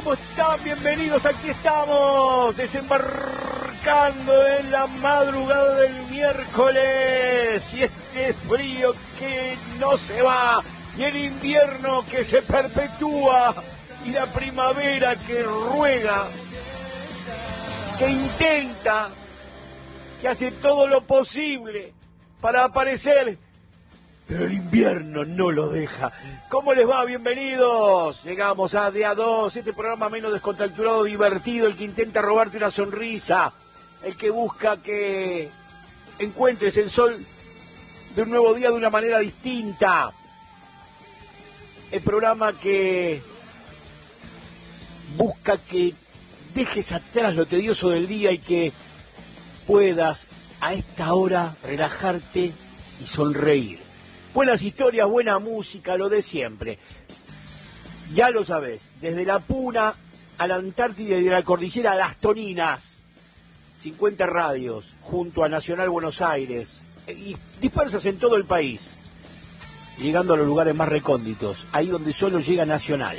¿Cómo están? Bienvenidos, aquí estamos, desembarcando en la madrugada del miércoles. Y este frío que no se va, y el invierno que se perpetúa, y la primavera que ruega, que intenta, que hace todo lo posible para aparecer, pero el invierno no lo deja. ¿Cómo les va? Bienvenidos. Llegamos a De A2, este programa menos descontracturado, divertido, el que intenta robarte una sonrisa, el que busca que encuentres el sol de un nuevo día de una manera distinta. El programa que busca que dejes atrás lo tedioso del día y que puedas a esta hora relajarte y sonreír. Buenas historias, buena música, lo de siempre. Ya lo sabés, desde la Puna a la Antártida y de la cordillera a las Toninas, 50 radios junto a Nacional Buenos Aires y dispersas en todo el país, llegando a los lugares más recónditos, ahí donde solo llega Nacional.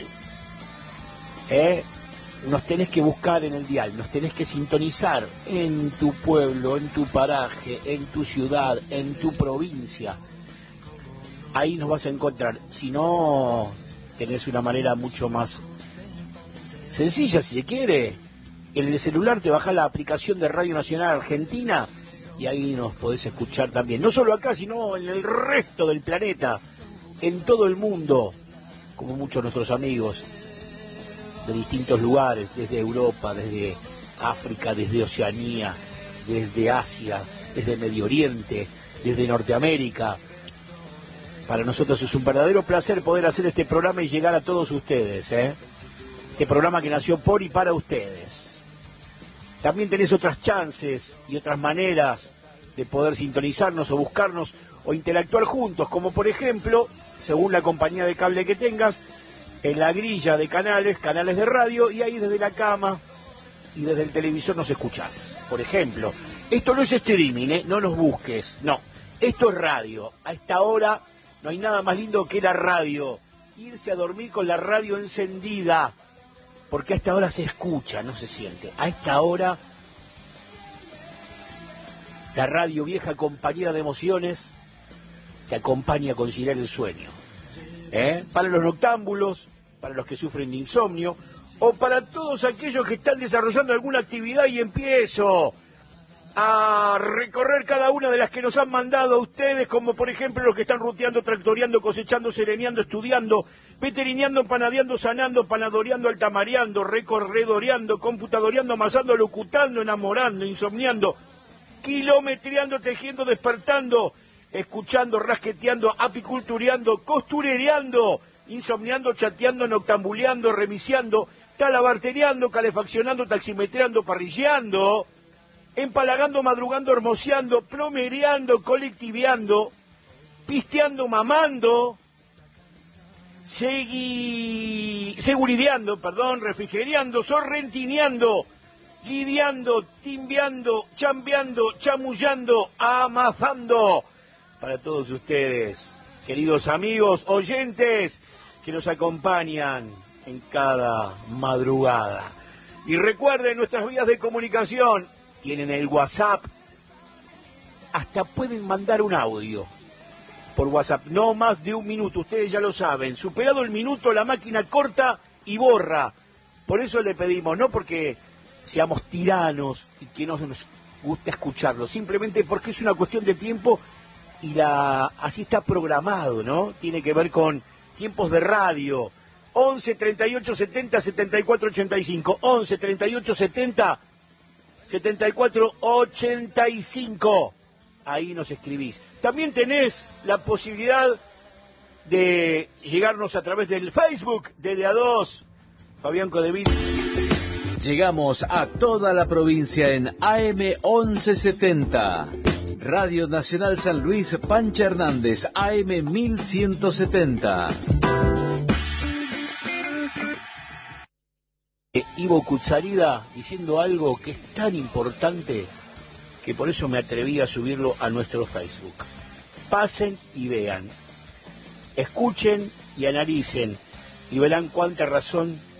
Nos tenés que buscar en el dial, nos tenés que sintonizar en tu pueblo, en tu paraje, en tu ciudad, en tu provincia. Ahí nos vas a encontrar. Si no, tenés una manera mucho más sencilla, si se quiere. En el celular te bajás la aplicación de Radio Nacional Argentina y ahí nos podés escuchar también. No solo acá, sino en el resto del planeta, en todo el mundo, como muchos de nuestros amigos de distintos lugares, desde Europa, desde África, desde Oceanía, desde Asia, desde Medio Oriente, desde Norteamérica. Para nosotros es un verdadero placer poder hacer este programa y llegar a todos ustedes, Este programa que nació por y para ustedes. También tenés otras chances y otras maneras de poder sintonizarnos o buscarnos o interactuar juntos, como por ejemplo, según la compañía de cable que tengas, en la grilla de canales de radio, y ahí desde la cama y desde el televisor nos escuchás. Por ejemplo, esto no es streaming, no nos busques, no, esto es radio. A esta hora no hay nada más lindo que la radio, irse a dormir con la radio encendida, porque a esta hora se escucha, no se siente. A esta hora la radio, vieja compañera de emociones, te acompaña a conciliar el sueño. Para los noctámbulos, para los que sufren de insomnio, o para todos aquellos que están desarrollando alguna actividad y empiezo a recorrer cada una de las que nos han mandado a ustedes, como por ejemplo los que están ruteando, tractoreando, cosechando, sereneando, estudiando, veterineando, panadeando, sanando, panadoreando, altamareando, recorredoreando, computadoreando, amasando, locutando, enamorando, insomniando, kilometreando, tejiendo, despertando, escuchando, rasqueteando, apicultureando, costurereando, insomniando, chateando, noctambuleando, remiciando, talabartereando, calefaccionando, taximetreando, parrilleando, empalagando, madrugando, hermoseando, plomereando, colectiveando, pisteando, mamando, segurideando, refrigerando, sorrentineando, lidiando, timbeando, chambeando, chamullando, amazando. Para todos ustedes, queridos amigos, oyentes, que nos acompañan en cada madrugada. Y recuerden nuestras vías de comunicación. Tienen el WhatsApp, hasta pueden mandar un audio por WhatsApp, no más de 1 minuto, ustedes ya lo saben. Superado el minuto, la máquina corta y borra. Por eso le pedimos, no porque seamos tiranos y que no nos guste escucharlo, simplemente porque es una cuestión de tiempo y así está programado, ¿no? Tiene que ver con tiempos de radio. 11 38 70 74 85, 11 38 70 7485, ahí nos escribís. También tenés la posibilidad de llegarnos a través del Facebook de A2, Fabián Codevit. Llegamos a toda la provincia en AM 1170. Radio Nacional San Luis, Pancha Hernández, AM 1170. Ivo Kutsarida diciendo algo que es tan importante que por eso me atreví a subirlo a nuestro Facebook. Pasen y vean, escuchen y analicen y verán cuánta razón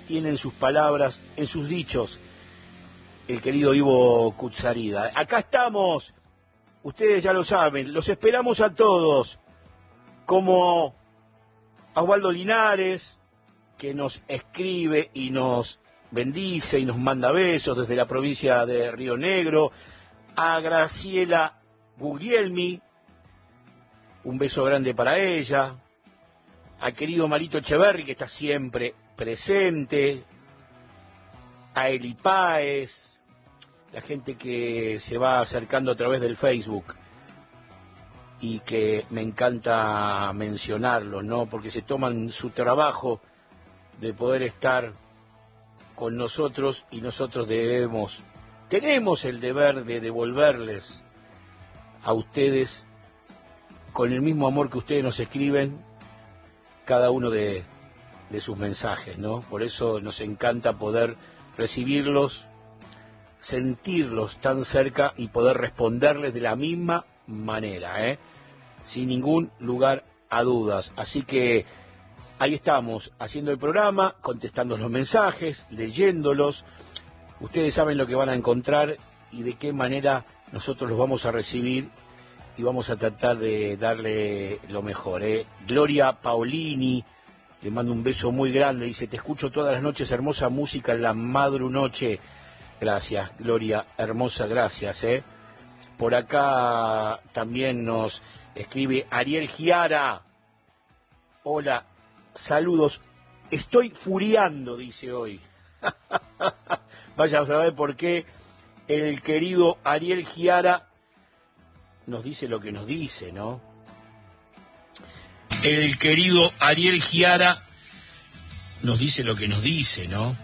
tiene en sus palabras, en sus dichos, el querido Ivo Kutsarida. Acá estamos, ustedes ya lo saben, los esperamos a todos, como a Osvaldo Linares, que nos escribe y nos bendice y nos manda besos desde la provincia de Río Negro, a Graciela Guglielmi, un beso grande para ella, al querido Marito Echeverri, que está siempre presente, a Eli Páez, la gente que se va acercando a través del Facebook y que me encanta mencionarlo, ¿no? Porque se toman su trabajo de poder estar con nosotros y nosotros tenemos el deber de devolverles a ustedes con el mismo amor que ustedes nos escriben cada uno de sus mensajes, ¿no? Por eso nos encanta poder recibirlos, sentirlos tan cerca y poder responderles de la misma manera, sin ningún lugar a dudas. Así que ahí estamos, haciendo el programa, contestando los mensajes, leyéndolos. Ustedes saben lo que van a encontrar y de qué manera nosotros los vamos a recibir y vamos a tratar de darle lo mejor. Gloria Paolini, le mando un beso muy grande, dice, te escucho todas las noches, hermosa música en la madrunoche. Gracias, Gloria, hermosa, gracias. Por acá también nos escribe Ariel Giara. Hola, saludos, estoy furiando, dice hoy. Vaya a saber por qué el querido Ariel Giara nos dice lo que nos dice, ¿no? El querido Ariel Giara nos dice lo que nos dice, ¿no?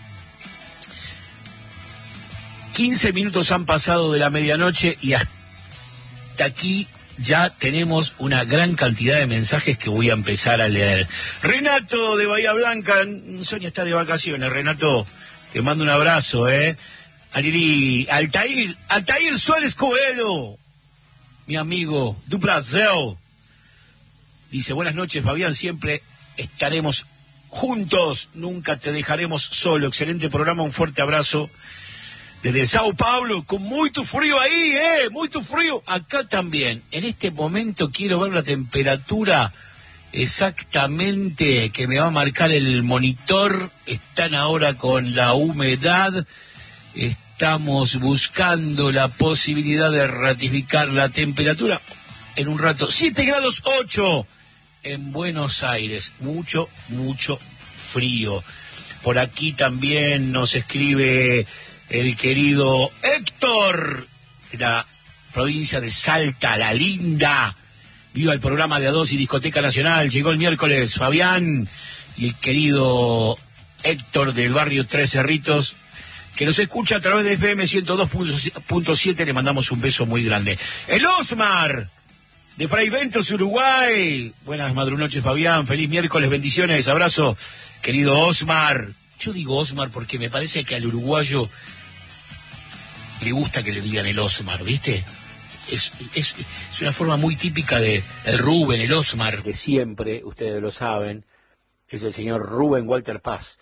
15 minutos han pasado de la medianoche y hasta aquí ya tenemos una gran cantidad de mensajes que voy a empezar a leer. Renato de Bahía Blanca, Sonia está de vacaciones, Renato, te mando un abrazo, Ariri, Altair Suárez Coelho, mi amigo, du Brasil, dice, buenas noches, Fabián, siempre estaremos juntos, nunca te dejaremos solo, excelente programa, un fuerte abrazo. Desde Sao Paulo, con mucho frío ahí, mucho frío. Acá también, en este momento quiero ver la temperatura exactamente que me va a marcar el monitor. Están ahora con la humedad. Estamos buscando la posibilidad de ratificar la temperatura. En un rato, 7 grados 8 en Buenos Aires. Mucho, mucho frío. Por aquí también nos escribe el querido Héctor, de la provincia de Salta, la linda. Viva el programa de A2 y Discoteca Nacional. Llegó el miércoles, Fabián. Y el querido Héctor del barrio Tres Cerritos, que nos escucha a través de FM 102.7. Le mandamos un beso muy grande. El Osmar, de Fray Ventos, Uruguay. Buenas madrunoches, Fabián. Feliz miércoles, bendiciones. Abrazo, querido Osmar. Yo digo Osmar porque me parece que al uruguayo le gusta que le digan el Osmar, ¿viste? Es una forma muy típica de el Rubén, el Osmar. Que siempre, ustedes lo saben, es el señor Rubén Walter Paz,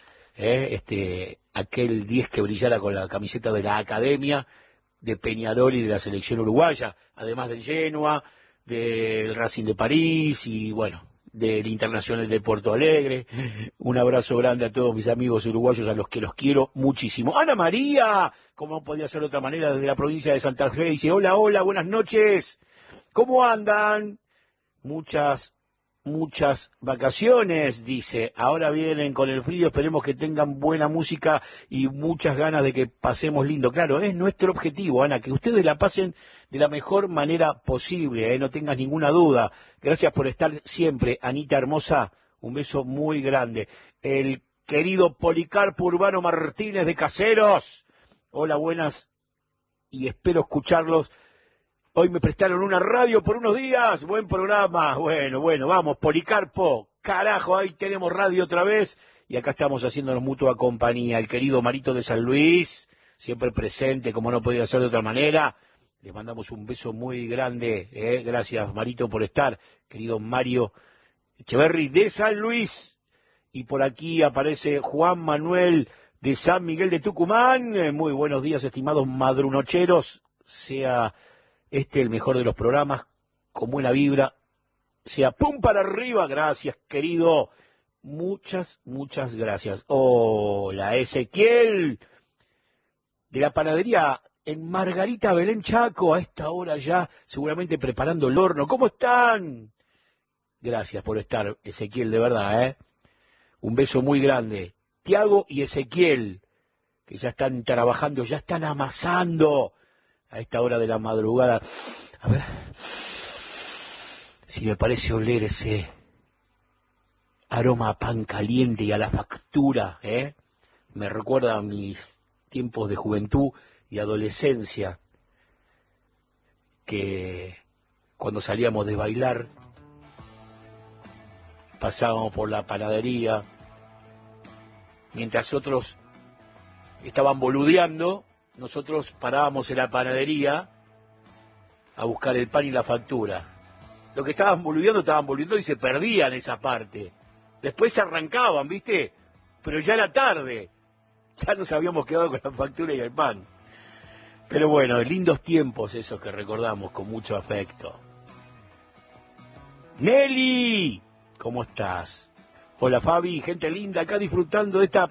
aquel 10 que brillara con la camiseta de la Academia, de Peñarol y de la selección uruguaya, además del Genoa, del Racing de París y, bueno, del Internacional de Porto Alegre. Un abrazo grande a todos mis amigos uruguayos, a los que los quiero muchísimo. Ana María, como no podía ser de otra manera, desde la provincia de Santa Fe, dice, hola, buenas noches, ¿cómo andan? Muchas vacaciones, dice, ahora vienen con el frío, esperemos que tengan buena música y muchas ganas de que pasemos lindo. Claro, es nuestro objetivo, Ana, que ustedes la pasen de la mejor manera posible, no tengas ninguna duda. Gracias por estar siempre, Anita hermosa, un beso muy grande. El querido Policarpo Urbano Martínez de Caseros, hola, buenas, y espero escucharlos. Hoy me prestaron una radio por unos días, buen programa. Bueno, vamos, Policarpo, carajo, ahí tenemos radio otra vez, y acá estamos haciéndonos mutua compañía. El querido Marito de San Luis, siempre presente, como no podía ser de otra manera. Les mandamos un beso muy grande, Gracias, Marito, por estar. Querido Mario Echeverri de San Luis. Y por aquí aparece Juan Manuel de San Miguel de Tucumán. Muy buenos días, estimados madrunocheros. Sea este el mejor de los programas, con buena vibra. Sea pum para arriba. Gracias, querido. Muchas gracias. Hola, Ezequiel, de la panadería en Margarita Belén Chaco, a esta hora ya, seguramente preparando el horno. ¿Cómo están? Gracias por estar, Ezequiel, de verdad, ¿eh? Un beso muy grande. Tiago y Ezequiel, que ya están trabajando, ya están amasando a esta hora de la madrugada. A ver si me parece oler ese aroma a pan caliente y a la factura, ¿eh? Me recuerda a mis tiempos de juventud y adolescencia, que cuando salíamos de bailar, pasábamos por la panadería, mientras otros estaban boludeando, nosotros parábamos en la panadería a buscar el pan y la factura. Los que estaban boludeando y se perdían esa parte. Después se arrancaban, ¿viste? Pero ya era tarde. Ya nos habíamos quedado con la factura y el pan. Pero bueno, lindos tiempos esos que recordamos con mucho afecto. Nelly, ¿cómo estás? Hola Fabi, gente linda, acá disfrutando de esta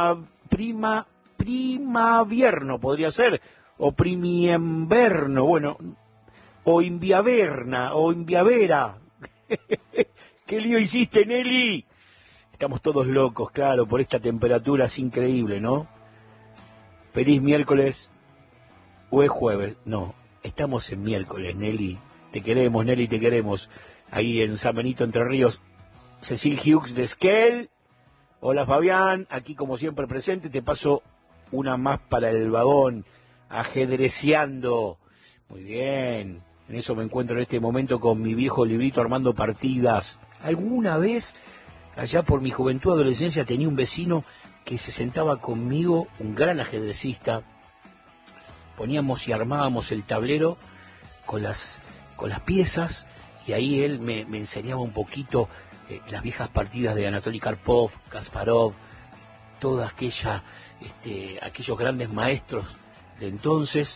primavierno, podría ser, o primiemverno, bueno, o inviaverna, o inviavera. ¿Qué lío hiciste, Nelly? Estamos todos locos, claro, por esta temperatura, es increíble, ¿no? Feliz miércoles, o es jueves, no, estamos en miércoles, Nelly. Te queremos, Nelly, te queremos. Ahí en San Benito, Entre Ríos, Cecil Hughes de Esquel. Hola Fabián, aquí como siempre presente, te paso una más para el vagón, ajedreceando. Muy bien, en eso me encuentro en este momento con mi viejo librito armando partidas. ¿Alguna vez, allá por mi juventud, adolescencia, tenía un vecino que se sentaba conmigo, un gran ajedrecista? Poníamos y armábamos el tablero con las piezas, y ahí él me enseñaba un poquito las viejas partidas de Anatoly Karpov, Kasparov, toda aquellos grandes maestros de entonces,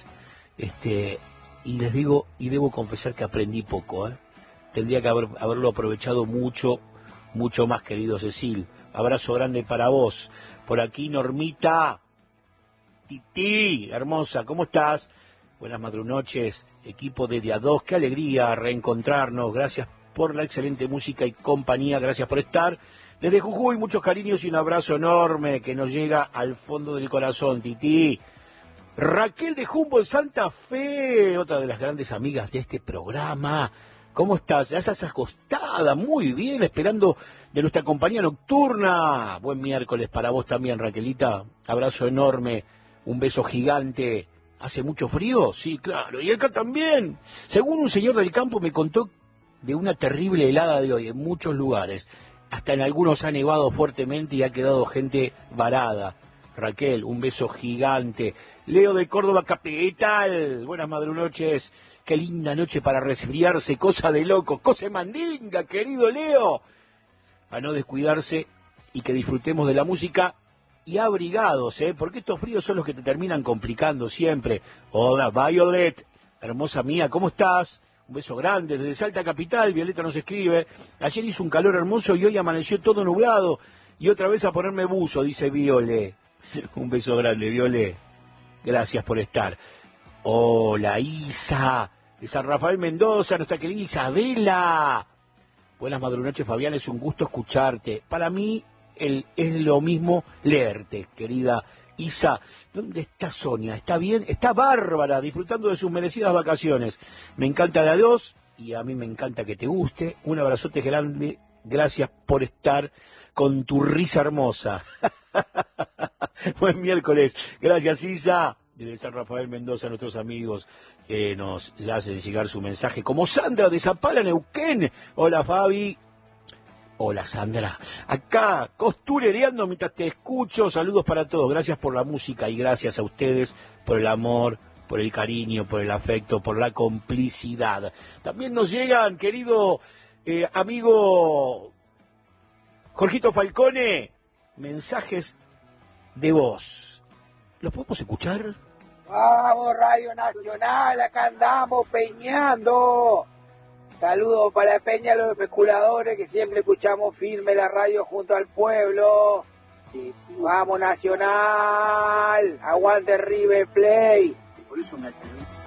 y les digo, y debo confesar que aprendí poco, ¿eh? Tendría que haberlo aprovechado mucho más, querido Cecil. Abrazo grande para vos. Por aquí Normita, Titi, hermosa, ¿cómo estás? Buenas madrunoches, equipo de Día 2, qué alegría reencontrarnos, gracias por la excelente música y compañía, gracias por estar. Desde Jujuy, muchos cariños y un abrazo enorme que nos llega al fondo del corazón, Titi. Raquel de Jumbo en Santa Fe, otra de las grandes amigas de este programa. ¿Cómo estás? Ya estás acostada, muy bien, esperando de nuestra compañía nocturna. Buen miércoles para vos también, Raquelita. Abrazo enorme, un beso gigante. ¿Hace mucho frío? Sí, claro. Y acá también. Según un señor del campo me contó de una terrible helada de hoy en muchos lugares. Hasta en algunos ha nevado fuertemente y ha quedado gente varada. Raquel, un beso gigante. Leo de Córdoba Capital. Buenas madrunoches. Qué linda noche para resfriarse. Cosa de loco. Cosa de mandinga, querido Leo. A no descuidarse y que disfrutemos de la música. Y abrigados, porque estos fríos son los que te terminan complicando siempre. Hola, Violet, hermosa mía, ¿cómo estás? Un beso grande, desde Salta Capital, Violeta nos escribe. Ayer hizo un calor hermoso y hoy amaneció todo nublado. Y otra vez a ponerme buzo, dice Viole. Un beso grande, Viole. Gracias por estar. Hola, Isa, de San Rafael Mendoza, nuestra querida Isabela. Buenas madrunoches, Fabián, es un gusto escucharte. Para mí es lo mismo leerte, querida Isa. ¿Dónde está Sonia? ¿Está bien? Está bárbara, disfrutando de sus merecidas vacaciones. Me encanta la 2 y a mí me encanta que te guste. Un abrazote grande, gracias por estar con tu risa hermosa. Buen miércoles, gracias Isa. Desde San Rafael Mendoza, nuestros amigos que nos hacen llegar su mensaje, como Sandra de Zapala, Neuquén. Hola Fabi. Hola Sandra, acá costurereando mientras te escucho, saludos para todos, gracias por la música y gracias a ustedes por el amor, por el cariño, por el afecto, por la complicidad. También nos llegan, querido amigo Jorgito Falcone, mensajes de voz. ¿Los podemos escuchar? Vamos, Radio Nacional, acá andamos peñando. Saludos para Peña, los especuladores, que siempre escuchamos firme la radio junto al pueblo. Vamos, Nacional, aguante River Plate. Por eso me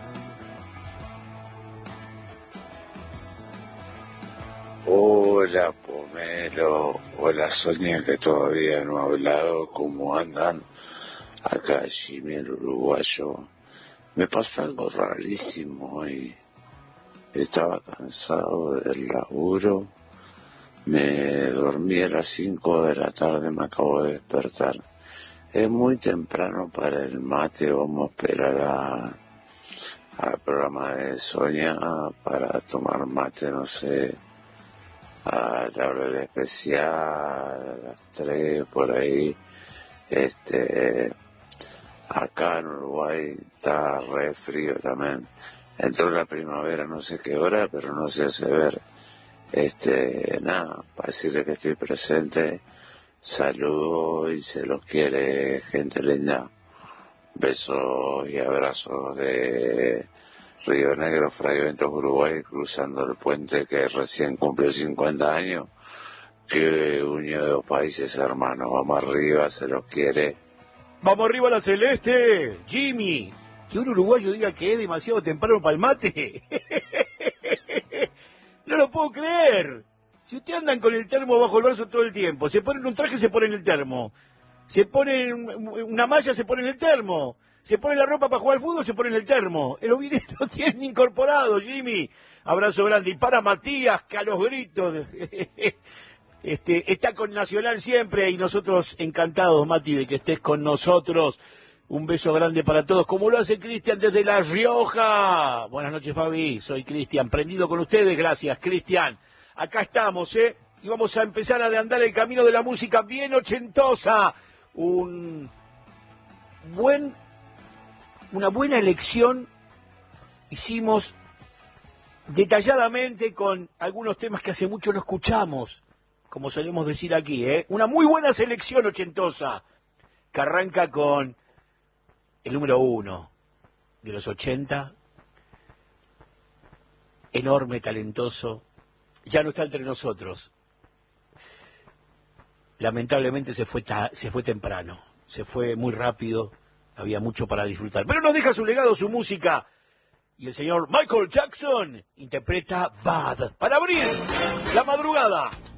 Hola Pomelo, hola Sonia, que todavía no ha hablado. ¿Cómo andan? Acá Jimmy, el uruguayo. Me pasó algo rarísimo hoy. Estaba cansado del laburo, me dormí a las 5 de la tarde, me acabo de despertar. Es muy temprano para el mate, vamos a esperar al programa de Sonia para tomar mate, no sé, a la hora del especial, a las 3 por ahí. Acá en Uruguay está re frío también. Entró la primavera, no sé qué hora, pero no se hace ver. Nada, para decirle que estoy presente, saludo y se los quiere, gente linda. Besos y abrazos de Río Negro, Fray Ventos, Uruguay, cruzando el puente que recién cumple 50 años. Que unió de dos países hermanos, vamos arriba, se los quiere. Vamos arriba a la celeste, Jimmy. Que un uruguayo diga que es demasiado temprano para el mate. No lo puedo creer. Si ustedes andan con el termo bajo el brazo todo el tiempo, se ponen un traje, se ponen el termo. Se ponen una malla, se ponen el termo. Se ponen la ropa para jugar al fútbol, se ponen el termo. Lo tienen incorporado, Jimmy. Abrazo grande. Y para Matías, que a los gritos... está con Nacional siempre y nosotros encantados, Mati, de que estés con nosotros. Un beso grande para todos, como lo hace Cristian desde La Rioja. Buenas noches, Fabi, soy Cristian, prendido con ustedes, gracias, Cristian. Acá estamos, y vamos a empezar a andar el camino de la música bien ochentosa. Una buena elección hicimos detalladamente con algunos temas que hace mucho no escuchamos, como solemos decir aquí, Una muy buena selección ochentosa, que arranca con el número 1 de los 80, enorme, talentoso, ya no está entre nosotros. Lamentablemente se fue temprano, se fue muy rápido, había mucho para disfrutar. Pero nos deja su legado, su música, y el señor Michael Jackson interpreta Bad para abrir la madrugada.